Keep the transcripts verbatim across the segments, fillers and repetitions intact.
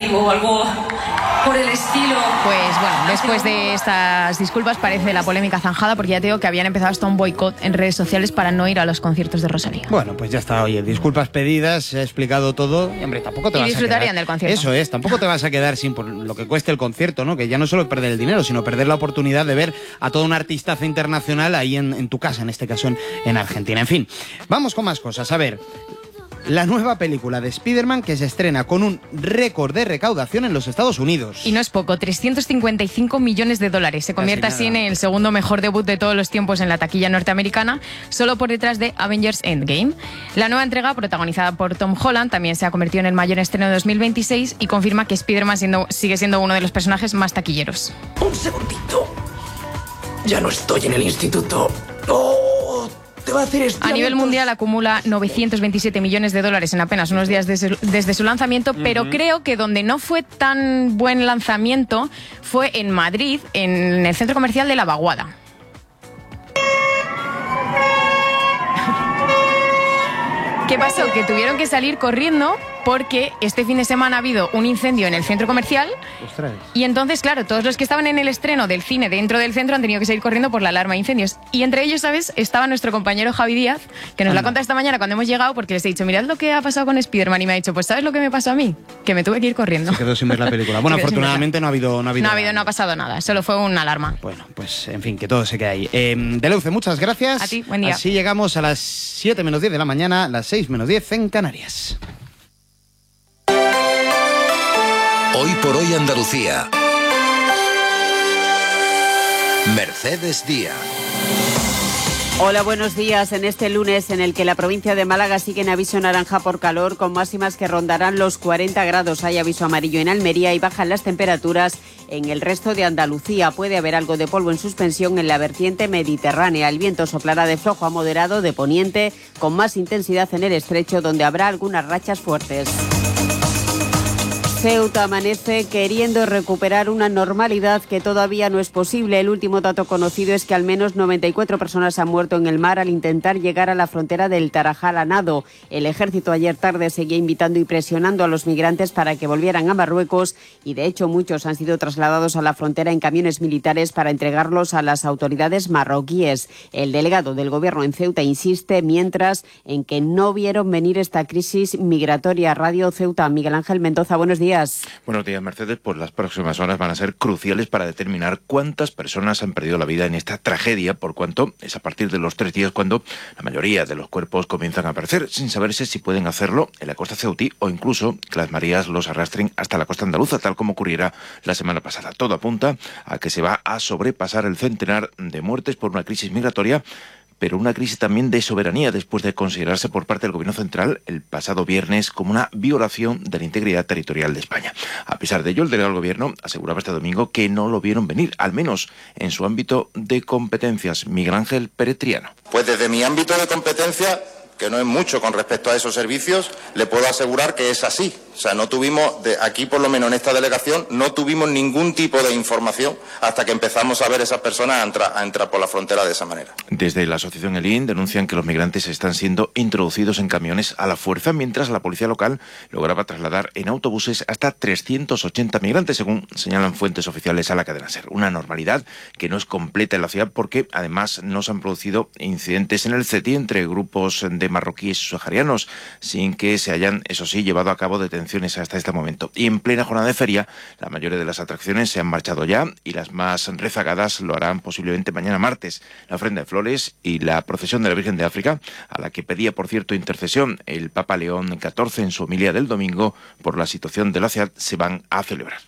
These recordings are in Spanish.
colectivo o algo por el estilo. Pues bueno, después de estas disculpas parece la polémica zanjada, porque ya te digo que habían empezado hasta un boicot en redes sociales para no ir a los conciertos de Rosalía. Bueno, pues ya está, oye, disculpas pedidas, se ha explicado todo y hombre, tampoco te y vas a quedar. disfrutarían del concierto. Eso es, tampoco te vas a quedar sin por lo que cueste el concierto, ¿no? Que ya no solo perder el dinero, sino perder la oportunidad de ver a todo un artistazo internacional ahí en, en tu casa, en este caso en, en Argentina. En fin, vamos con más cosas. A ver, la nueva película de Spider-Man que se estrena con un récord de recaudación en los Estados Unidos. Y no es poco, trescientos cincuenta y cinco millones de dólares. Se convierte así en el segundo mejor debut de todos los tiempos en la taquilla norteamericana, solo por detrás de Avengers Endgame. La nueva entrega, protagonizada por Tom Holland, también se ha convertido en el mayor estreno de dos mil veintiséis y confirma que Spider-Man siendo, sigue siendo uno de los personajes más taquilleros. Un segundito. Ya no estoy en el instituto. ¡Oh! Te va a hacer A nivel mundial acumula novecientos veintisiete millones de dólares en apenas unos días desde, desde su lanzamiento, uh-huh. pero creo que donde no fue tan buen lanzamiento fue en Madrid, en el centro comercial de La Vaguada. ¿Qué pasó? Que tuvieron que salir corriendo porque este fin de semana ha habido un incendio en el centro comercial. Ostras. Y entonces, claro, todos los que estaban en el estreno del cine dentro del centro han tenido que salir corriendo por la alarma de incendios. Y entre ellos, ¿sabes? Estaba nuestro compañero Javi Díaz, que nos lo ha contado esta mañana cuando hemos llegado, porque les he dicho, mirad lo que ha pasado con Spider-Man, y me ha dicho, pues ¿sabes lo que me pasó a mí? Que me tuve que ir corriendo. Se quedó sin ver la película. Bueno, afortunadamente no ha habido... No ha habido, no ha, habido, no ha pasado nada, solo fue una alarma. Bueno, pues en fin, que todo se quede ahí. Eh, Deleuze, muchas gracias. A ti, buen día. Así llegamos a las siete menos diez de la mañana, las seis menos diez en Canarias. Hoy por hoy Andalucía. Mercedes Díaz. Hola, buenos días. En este lunes en el que la provincia de Málaga sigue en aviso naranja por calor, con máximas que rondarán los cuarenta grados. Hay aviso amarillo en Almería y bajan las temperaturas en el resto de Andalucía. Puede haber algo de polvo en suspensión en la vertiente mediterránea. El viento soplará de flojo a moderado de poniente, con más intensidad en el estrecho, donde habrá algunas rachas fuertes. Ceuta amanece queriendo recuperar una normalidad que todavía no es posible. El último dato conocido es que al menos noventa y cuatro personas han muerto en el mar al intentar llegar a la frontera del Tarajal a nado. El ejército ayer tarde seguía invitando y presionando a los migrantes para que volvieran a Marruecos y de hecho muchos han sido trasladados a la frontera en camiones militares para entregarlos a las autoridades marroquíes. El delegado del gobierno en Ceuta insiste mientras en que no vieron venir esta crisis migratoria. Radio Ceuta, Miguel Ángel Mendoza, buenos días. Buenos días, Mercedes. Pues las próximas horas van a ser cruciales para determinar cuántas personas han perdido la vida en esta tragedia, por cuanto es a partir de los tres días cuando la mayoría de los cuerpos comienzan a aparecer, sin saberse si pueden hacerlo en la costa ceutí o incluso que las mareas los arrastren hasta la costa andaluza, tal como ocurriera la semana pasada. Todo apunta a que se va a sobrepasar el centenar de muertes por una crisis migratoria, pero una crisis también de soberanía, después de considerarse por parte del Gobierno Central el pasado viernes como una violación de la integridad territorial de España. A pesar de ello, el delegado del Gobierno aseguraba este domingo que no lo vieron venir, al menos en su ámbito de competencias. Miguel Ángel Pérez Triano. Pues desde mi ámbito de competencia, que no es mucho con respecto a esos servicios, le puedo asegurar que es así. O sea, no tuvimos, de aquí por lo menos en esta delegación, no tuvimos ningún tipo de información hasta que empezamos a ver esas personas a entrar, a entrar por la frontera de esa manera. Desde la asociación E L I N denuncian que los migrantes están siendo introducidos en camiones a la fuerza, mientras la policía local lograba trasladar en autobuses hasta trescientos ochenta migrantes, según señalan fuentes oficiales a la cadena SER. Una normalidad que no es completa en la ciudad porque además no se han producido incidentes en el CETI entre grupos de marroquíes y saharianos, sin que se hayan, eso sí, llevado a cabo detenciones hasta este momento. Y en plena jornada de feria, la mayoría de las atracciones se han marchado ya y las más rezagadas lo harán posiblemente mañana martes. La ofrenda de flores y la procesión de la Virgen de África, a la que pedía, por cierto, intercesión el Papa León catorce en su homilía del domingo por la situación de la ciudad, se van a celebrar.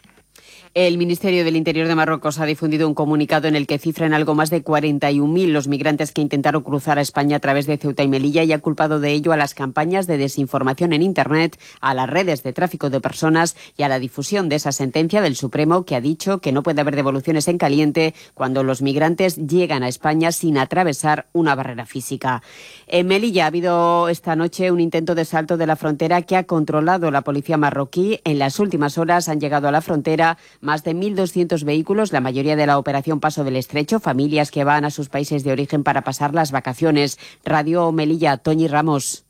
El Ministerio del Interior de Marruecos ha difundido un comunicado en el que cifra en algo más de cuarenta y un mil los migrantes que intentaron cruzar a España a través de Ceuta y Melilla y ha culpado de ello a las campañas de desinformación en Internet, a las redes de tráfico de personas y a la difusión de esa sentencia del Supremo que ha dicho que no puede haber devoluciones en caliente cuando los migrantes llegan a España sin atravesar una barrera física. En Melilla ha habido esta noche un intento de salto de la frontera que ha controlado la policía marroquí. En las últimas horas han llegado a la frontera más de mil doscientos vehículos, la mayoría de la operación Paso del Estrecho, familias que van a sus países de origen para pasar las vacaciones. Radio Melilla, Toñi Ramos.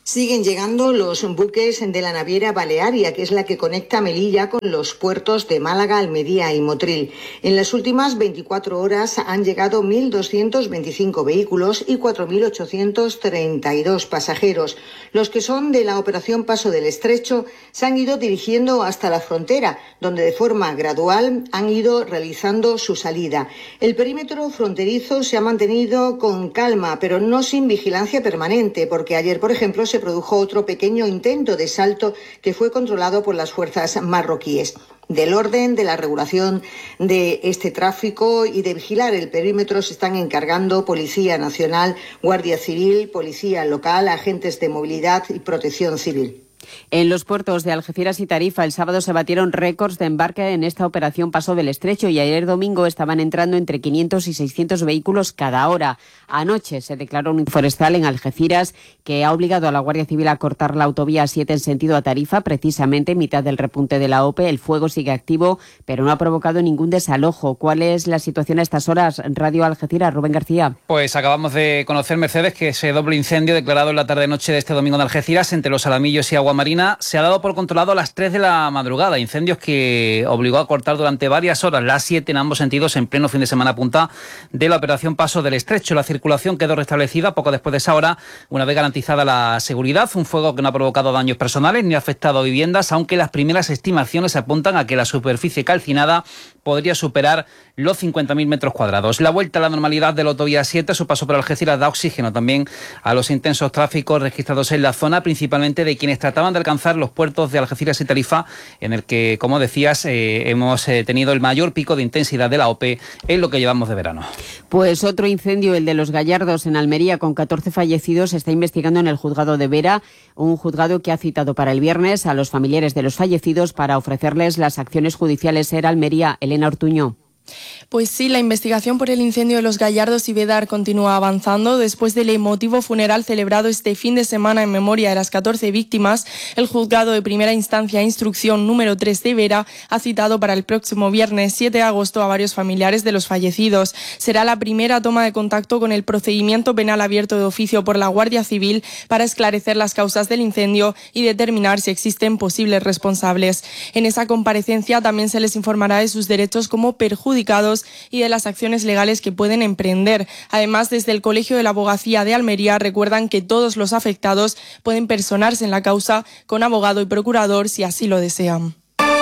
Siguen llegando los buques de la naviera Balearia, que es la que conecta Melilla con los puertos de Málaga, Almería y Motril. En las últimas veinticuatro horas han llegado mil doscientos veinticinco vehículos y cuatro mil ochocientos treinta y dos pasajeros. Los que son de la operación Paso del Estrecho se han ido dirigiendo hasta la frontera, donde de forma gradual han ido realizando su salida. El perímetro fronterizo se ha mantenido con calma, pero no sin vigilancia permanente, porque ayer, por ejemplo, se produjo otro pequeño intento de salto que fue controlado por las fuerzas marroquíes. Del orden de la regulación de este tráfico y de vigilar el perímetro se están encargando Policía Nacional, Guardia Civil, Policía Local, agentes de movilidad y Protección Civil. En los puertos de Algeciras y Tarifa el sábado se batieron récords de embarque en esta operación Paso del Estrecho y ayer domingo estaban entrando entre quinientos y seiscientos vehículos cada hora. Anoche se declaró un forestal en Algeciras que ha obligado a la Guardia Civil a cortar la autovía siete en sentido a Tarifa, precisamente en mitad del repunte de la O P E. El fuego sigue activo, pero no ha provocado ningún desalojo. ¿Cuál es la situación a estas horas? Radio Algeciras, Rubén García. Pues acabamos de conocer, Mercedes, que ese doble incendio declarado en la tarde-noche de este domingo en Algeciras entre Los Alamillos y Agua Marina se ha dado por controlado a las tres de la madrugada. Incendios que obligó a cortar durante varias horas las siete en ambos sentidos en pleno fin de semana punta de la operación Paso del Estrecho. La circulación quedó restablecida poco después de esa hora, una vez garantizada la seguridad. Un fuego que no ha provocado daños personales ni ha afectado a viviendas, aunque las primeras estimaciones apuntan a que la superficie calcinada podría superar los cincuenta mil metros cuadrados. La vuelta a la normalidad de la autovía siete, su paso por Algeciras, da oxígeno también a los intensos tráficos registrados en la zona, principalmente de quienes trataban de alcanzar los puertos de Algeciras y Tarifa, en el que, como decías, eh, hemos eh, tenido el mayor pico de intensidad de la O P E en lo que llevamos de verano. Pues otro incendio, el de Los Gallardos en Almería, con catorce fallecidos, se está investigando en el juzgado de Vera, un juzgado que ha citado para el viernes a los familiares de los fallecidos para ofrecerles las acciones judiciales. Era Almería, Elena Ortuño. Pues sí, la investigación por el incendio de Los Gallardos y Vedar continúa avanzando. Después del emotivo funeral celebrado este fin de semana en memoria de las catorce víctimas, el juzgado de primera instancia e instrucción número tres de Vera ha citado para el próximo viernes siete de agosto a varios familiares de los fallecidos. Será la primera toma de contacto con el procedimiento penal abierto de oficio por la Guardia Civil para esclarecer las causas del incendio y determinar si existen posibles responsables. En esa comparecencia también se les informará de sus derechos como perjudicados y de las acciones legales que pueden emprender. Además, desde el Colegio de la Abogacía de Almería recuerdan que todos los afectados pueden personarse en la causa con abogado y procurador si así lo desean.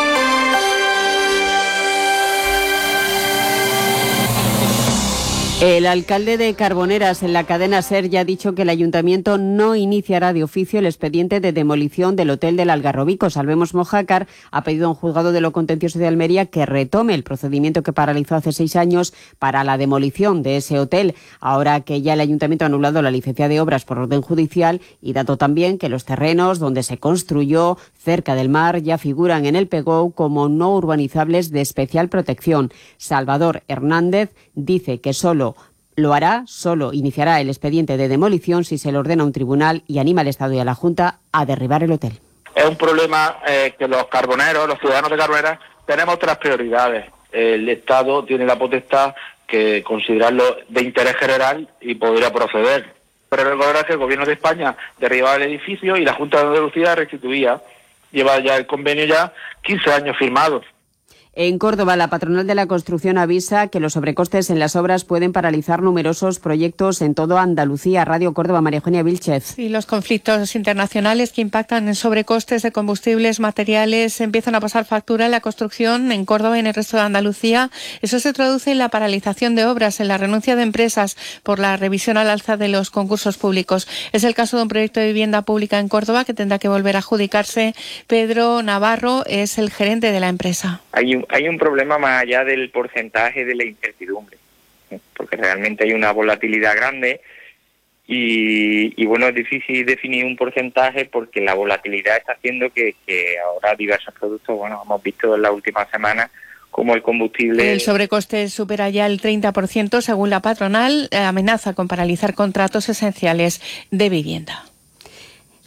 El alcalde de Carboneras en la cadena SER ya ha dicho que el ayuntamiento no iniciará de oficio el expediente de demolición del hotel del Algarrobico. Salvemos Mojácar ha pedido a un juzgado de lo contencioso de Almería que retome el procedimiento que paralizó hace seis años para la demolición de ese hotel, ahora que ya el ayuntamiento ha anulado la licencia de obras por orden judicial, y dato también que los terrenos donde se construyó cerca del mar ya figuran en el P G O U como no urbanizables de especial protección. Salvador Hernández dice que solo lo hará, solo iniciará el expediente de demolición si se le ordena a un tribunal y anima al Estado y a la Junta a derribar el hotel. Es un problema eh, que los carboneros, los ciudadanos de Carboneras, tenemos otras prioridades. El Estado tiene la potestad que considerarlo de interés general y podría proceder. Pero recordar que el Gobierno de España derribaba el edificio y la Junta de Andalucía restituía. Lleva ya el convenio ya quince años firmados. En Córdoba, la patronal de la construcción avisa que los sobrecostes en las obras pueden paralizar numerosos proyectos en toda Andalucía. Radio Córdoba, María Eugenia Vilchez. Y los conflictos internacionales que impactan en sobrecostes de combustibles, materiales, empiezan a pasar factura en la construcción en Córdoba y en el resto de Andalucía. Eso se traduce en la paralización de obras, en la renuncia de empresas por la revisión al alza de los concursos públicos. Es el caso de un proyecto de vivienda pública en Córdoba que tendrá que volver a adjudicarse. Pedro Navarro es el gerente de la empresa. Hay un, hay un problema más allá del porcentaje de la incertidumbre, porque realmente hay una volatilidad grande y, y bueno, es difícil definir un porcentaje porque la volatilidad está haciendo que, que ahora diversos productos, bueno, hemos visto en las últimas semanas como el combustible... El sobrecoste supera ya el treinta por ciento según la patronal, amenaza con paralizar contratos esenciales de vivienda.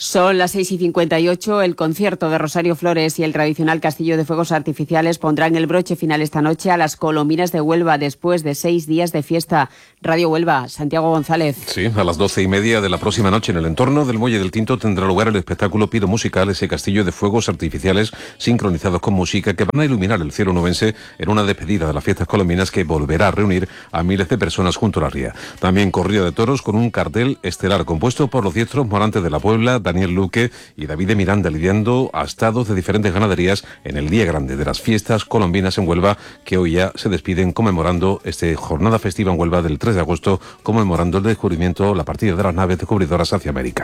Son las seis y cincuenta y ocho. El concierto de Rosario Flores y el tradicional castillo de fuegos artificiales pondrán el broche final esta noche a las Colominas de Huelva después de seis días de fiesta. Radio Huelva, Santiago González. Sí, a las doce y media de la próxima noche en el entorno del Muelle del Tinto tendrá lugar el espectáculo Pido Musical, ese castillo de fuegos artificiales sincronizados con música que van a iluminar el cielo nubense en una despedida de las fiestas colominas que volverá a reunir a miles de personas junto a la ría. También corrida de toros con un cartel estelar compuesto por los diestros Morantes de la Puebla, Daniel Luque y David de Miranda, lidiando astados de diferentes ganaderías en el día grande de las fiestas colombinas en Huelva, que hoy ya se despiden conmemorando esta jornada festiva en Huelva del tres de agosto, conmemorando el descubrimiento, la partida de las naves descubridoras hacia América.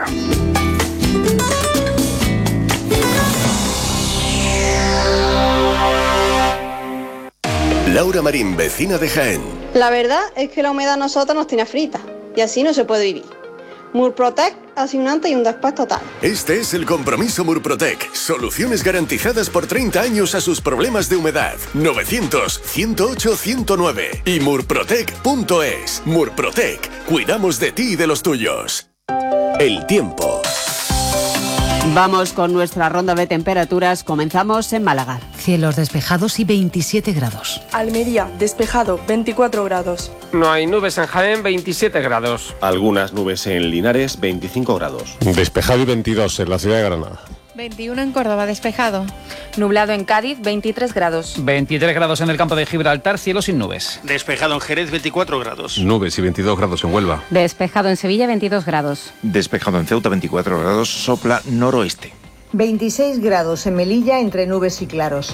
Laura Marín, vecina de Jaén. La verdad es que la humedad a nosotros nos tiene frita y así no se puede vivir. Murprotec hace un antes y un después total. Este es el compromiso Murprotec. Soluciones garantizadas por treinta años a sus problemas de humedad. novecientos, ciento ocho, ciento nueve y murprotec punto es. Murprotec. Cuidamos de ti y de los tuyos. El tiempo. Vamos con nuestra ronda de temperaturas. Comenzamos en Málaga. Cielos despejados y veintisiete grados. Almería, despejado, veinticuatro grados. No hay nubes en Jaén, veintisiete grados. Algunas nubes en Linares, veinticinco grados. Despejado y veintidós en la ciudad de Granada. veintiuno en Córdoba, despejado. Nublado en Cádiz, veintitrés grados. veintitrés grados en el campo de Gibraltar, cielo sin nubes. Despejado en Jerez, veinticuatro grados. Nubes y veintidós grados en Huelva. Despejado en Sevilla, veintidós grados. Despejado en Ceuta, veinticuatro grados, sopla noroeste. veintiséis grados en Melilla, entre nubes y claros.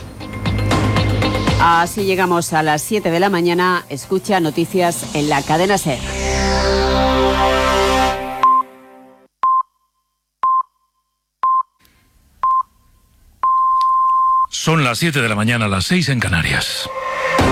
Así llegamos a las siete de la mañana. Escucha noticias en la cadena SER. Son las siete de la mañana, las seis en Canarias.